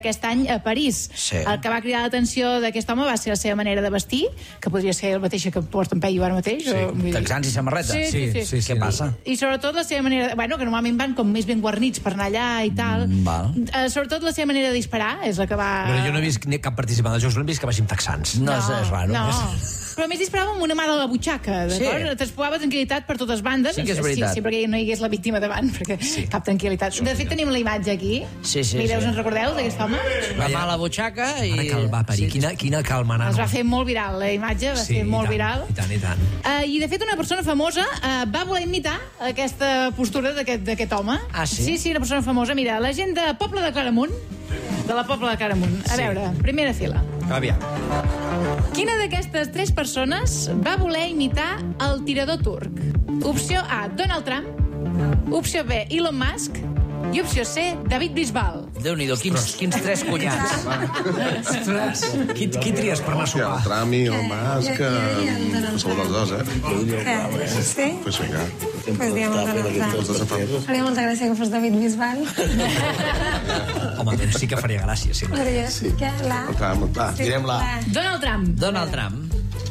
aquest any a París. Sí. El que va cridar l'atenció d'aquest home va ser la seva manera de vestir, que podria ser la mateixa que porten Peyu ara mateix. Sí. Texans i samarreta. Sí. Què passa? I sobretot la seva manera... Bueno, que normalment van com més ben guarnits per anar allà i tal. Sobretot la seva manera de disparar és la que va... Però jo no he vist cap participant dels Jocs Olímpics que vagi amb texans. No, és raro. No. Però a més disparava amb una mà de la butxaca, d'acord? Sí. T'exploava tranquil·litat per totes bandes. Sí que és veritat. Sí, perquè no hi hagués la víctima davant, perquè cap tranquil·litat. De fet, tenim la imatge aquí. Sí. Mireu, us en recordeu d'aquest home? La mà a la butxaca i... Ara que el va parir. Quina calma, nano. Es va fer molt viral, la imatge va ser molt viral. I tant. I de fet una persona famosa va voler imitar aquesta postura d'aquest home. Ah, sí? Sí, una persona famosa. Mira, la gent de Poble de Claramunt, de la Pobla de Claramunt. A veure, primera fila. Aviam. Quina d'aquestes 3 persones va voler imitar el tirador turc? Opció A, Donald Trump. Opció B, Elon Musk. I opció C, David Bisbal. Déu-n'hi-do, quins 3 cunyats. Ostres, qui tries per anar a sopar? El Trump i el Musk, qualsevol dels dos, Sí? Pues vinga. Pues diguem el Donald Trump. Faria molta gràcia que fos David Bisbal. Home, doncs sí que faria gràcia, sí. Sí. La. El Trump, va, direm-la. Donald Trump. Donald Trump.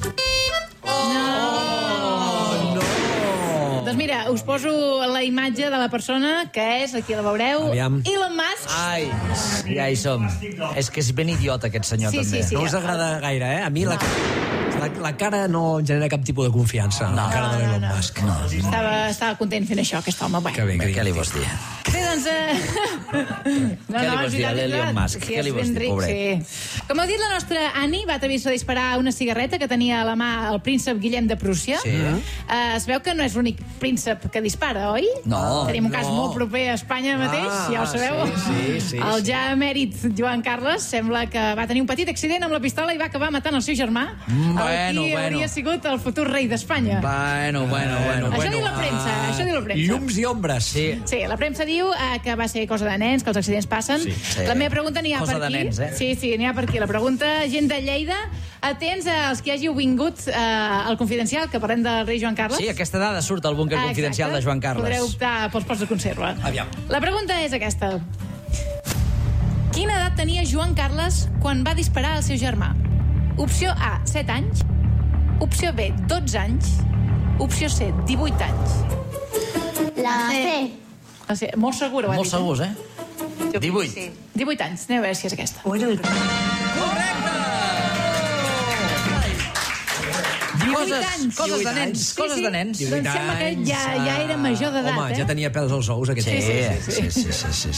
Doncs mira, us poso la imatge de la persona que és, aquí la veureu, Aviam. Elon Musk. Ai, ja hi som. És que és ben idiota, aquest senyor, també. Sí. No us agrada gaire, eh? A mi la cara no em genera cap tipus de confiança. La cara de l'Elon Musk. Estava content fent això, aquest home. Bueno. Que bé, Què li vols dir? Bé, doncs... Què li vols dir a l'Elon Musk? Què li vols dir, pobret? Sí. Com heu dit, la nostra Annie va atrevir-se a disparar una cigarreta que tenia a la mà el príncep Guillem de Prússia. Sí. Es veu que no és l'únic príncep que dispara, oi? No. Tenim un cas molt proper a Espanya mateix, ja ho sabeu. Sí. El ja emèrit Joan Carles sembla que va tenir un petit accident amb la pistola i va acabar matant el seu germà. Bueno. Hauria sigut el futur rei d'Espanya. Bueno. Això diu la premsa, Llums i ombres. Sí, la premsa diu que va ser cosa de nens, que els accidents passen. Sí. La meva pregunta n'hi ha Cosa per aquí. de nens, eh? Sí, n'hi ha per aquí. La pregunta, gent de Lleida, atents als que hàgiu vingut al Confidencial, que parlem del rei Joan Carles. Sí, aquesta dada surt al búnquer confidencial de Joan Carles. Podreu optar pels pots de conserva. Aviam. La pregunta és aquesta. Quina edat tenia Joan Carles quan va disparar al seu germà? Opció A, 7 anys. Opció B, 12 anys. Opció C, 18 anys. La C. Molt segur, ho ha Molt dit. segurs, eh? 18. 18 anys. Anem a veure si és aquesta. Correcte! Coses de nens. Coses de nens. Doncs sembla que ja era major d'edat, Home, ja tenia pèls als ous, aquest. Sí.